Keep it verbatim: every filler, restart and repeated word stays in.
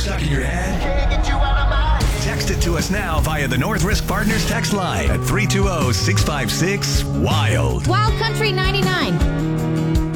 stuck in your head? Can't get you out of my head. Text it to us now via the North Risk Partners text line at three two zero, six five six, WILD. Wild Country ninety-nine.